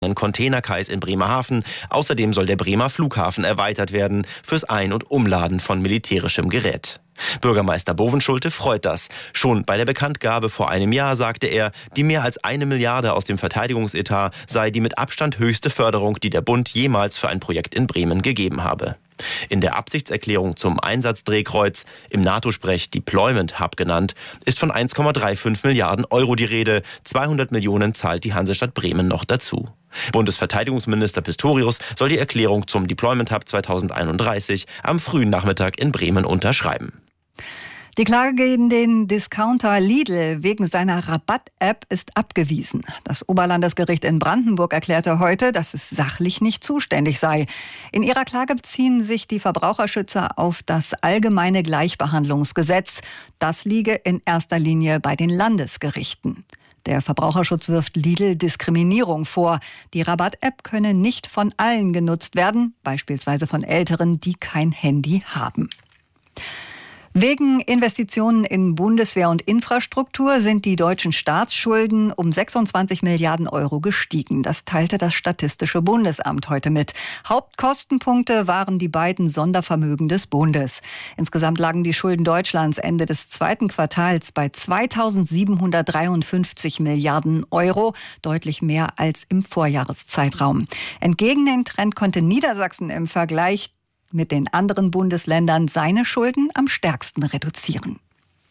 Containerkais in Bremerhaven. Außerdem soll der Bremer Flughafen erweitert werden fürs Ein- und Umladen von militärischem Gerät. Bürgermeister Bovenschulte freut das. Schon bei der Bekanntgabe vor einem Jahr sagte er, die mehr als 1 Milliarde aus dem Verteidigungsetat sei die mit Abstand höchste Förderung, die der Bund jemals für ein Projekt in Bremen gegeben habe. In der Absichtserklärung zum Einsatzdrehkreuz, im NATO-Sprech Deployment Hub genannt, ist von 1,35 Milliarden Euro die Rede. 200 Millionen zahlt die Hansestadt Bremen noch dazu. Bundesverteidigungsminister Pistorius soll die Erklärung zum Deployment Hub 2031 am frühen Nachmittag in Bremen unterschreiben. Die Klage gegen den Discounter Lidl wegen seiner Rabatt-App ist abgewiesen. Das Oberlandesgericht in Brandenburg erklärte heute, dass es sachlich nicht zuständig sei. In ihrer Klage beziehen sich die Verbraucherschützer auf das allgemeine Gleichbehandlungsgesetz. Das liege in erster Linie bei den Landesgerichten. Der Verbraucherschutz wirft Lidl Diskriminierung vor. Die Rabatt-App könne nicht von allen genutzt werden, beispielsweise von Älteren, die kein Handy haben. Wegen Investitionen in Bundeswehr und Infrastruktur sind die deutschen Staatsschulden um 26 Milliarden Euro gestiegen. Das teilte das Statistische Bundesamt heute mit. Hauptkostenpunkte waren die beiden Sondervermögen des Bundes. Insgesamt lagen die Schulden Deutschlands Ende des zweiten Quartals bei 2.753 Milliarden Euro, deutlich mehr als im Vorjahreszeitraum. Entgegen dem Trend konnte Niedersachsen im Vergleich mit den anderen Bundesländern seine Schulden am stärksten reduzieren.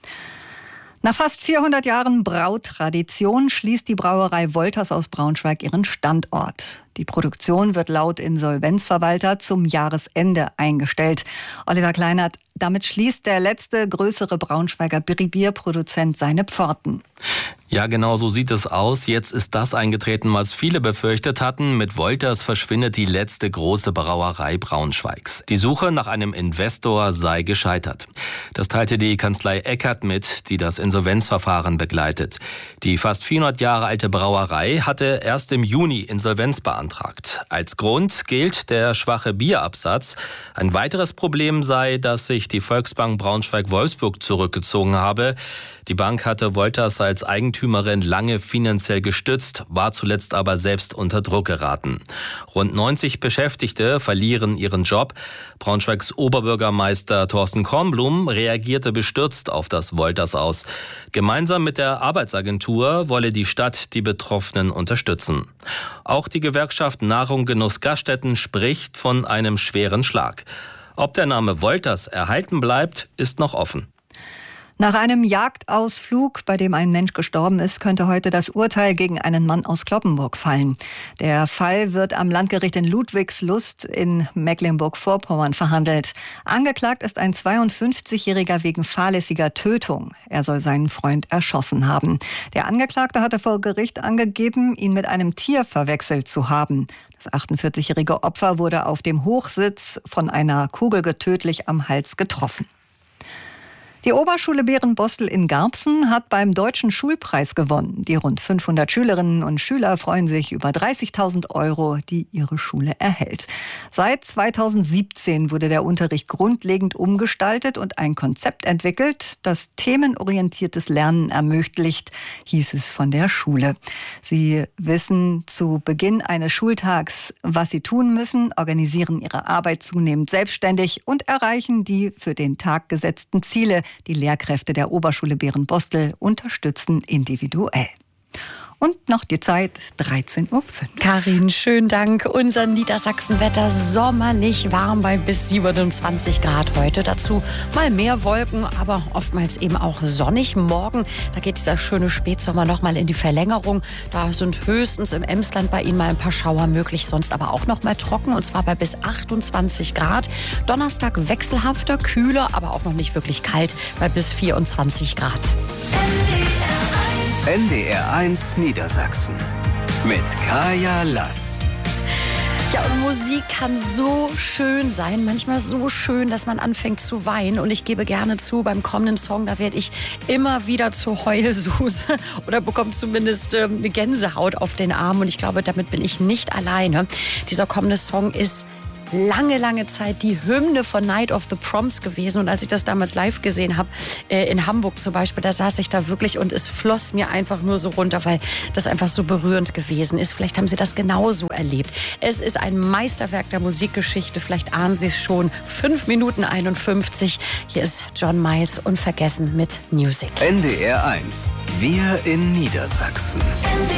Nach fast 400 Jahren Brautradition schließt die Brauerei Wolters aus Braunschweig ihren Standort. Die Produktion wird laut Insolvenzverwalter zum Jahresende eingestellt. Oliver Kleinert, damit schließt der letzte größere Braunschweiger Bierproduzent seine Pforten. Ja, genau so sieht es aus. Jetzt ist das eingetreten, was viele befürchtet hatten. Mit Wolters verschwindet die letzte große Brauerei Braunschweigs. Die Suche nach einem Investor sei gescheitert. Das teilte die Kanzlei Eckert mit, die das Insolvenzverfahren begleitet. Die fast 400 Jahre alte Brauerei hatte erst im Juni Insolvenz beantragt. Als Grund gilt der schwache Bierabsatz. Ein weiteres Problem sei, dass sich die Volksbank Braunschweig-Wolfsburg zurückgezogen habe. Die Bank hatte Wolters als Eigentümerin lange finanziell gestützt, war zuletzt aber selbst unter Druck geraten. Rund 90 Beschäftigte verlieren ihren Job. Braunschweigs Oberbürgermeister Thorsten Kornblum reagierte bestürzt auf das Wolters aus. Gemeinsam mit der Arbeitsagentur wolle die Stadt die Betroffenen unterstützen. Auch die Gewerkschaft Nahrung Genuss Gaststätten spricht von einem schweren Schlag. Ob der Name Wolters erhalten bleibt, ist noch offen. Nach einem Jagdausflug, bei dem ein Mensch gestorben ist, könnte heute das Urteil gegen einen Mann aus Cloppenburg fallen. Der Fall wird am Landgericht in Ludwigslust in Mecklenburg-Vorpommern verhandelt. Angeklagt ist ein 52-Jähriger wegen fahrlässiger Tötung. Er soll seinen Freund erschossen haben. Der Angeklagte hatte vor Gericht angegeben, ihn mit einem Tier verwechselt zu haben. Das 48-jährige Opfer wurde auf dem Hochsitz von einer Kugel tödlich am Hals getroffen. Die Oberschule Bärenbostel in Garbsen hat beim Deutschen Schulpreis gewonnen. Die rund 500 Schülerinnen und Schüler freuen sich über 30.000 Euro, die ihre Schule erhält. Seit 2017 wurde der Unterricht grundlegend umgestaltet und ein Konzept entwickelt, das themenorientiertes Lernen ermöglicht, hieß es von der Schule. Sie wissen zu Beginn eines Schultags, was sie tun müssen, organisieren ihre Arbeit zunehmend selbstständig und erreichen die für den Tag gesetzten Ziele. Die Lehrkräfte der Oberschule Bärenbostel unterstützen individuell. Und noch die Zeit, 13.05 Uhr. Karin, schönen Dank. Unser Niedersachsenwetter sommerlich warm bei bis 27 Grad heute. Dazu mal mehr Wolken, aber oftmals eben auch sonnig. Morgen, da geht dieser schöne Spätsommer noch mal in die Verlängerung. Da sind höchstens im Emsland bei Ihnen mal ein paar Schauer möglich, sonst aber auch noch mal trocken und zwar bei bis 28 Grad. Donnerstag wechselhafter, kühler, aber auch noch nicht wirklich kalt bei bis 24 Grad. NDR 1 Niedersachsen mit Kaya Lass. Ja, und Musik kann so schön sein, manchmal so schön, dass man anfängt zu weinen. Und ich gebe gerne zu, beim kommenden Song, da werde ich immer wieder zur Heulsuse oder bekomme zumindest eine Gänsehaut auf den Arm. Und ich glaube, damit bin ich nicht alleine. Dieser kommende Song ist lange, lange Zeit die Hymne von Night of the Proms gewesen. Und als ich das damals live gesehen habe, in Hamburg zum Beispiel, da saß ich da wirklich und es floss mir einfach nur so runter, weil das einfach so berührend gewesen ist. Vielleicht haben Sie das genauso erlebt. Es ist ein Meisterwerk der Musikgeschichte. Vielleicht ahnen Sie es schon. 5 Minuten 51. Hier ist John Miles, Unvergessen mit Music. NDR 1. Wir in Niedersachsen.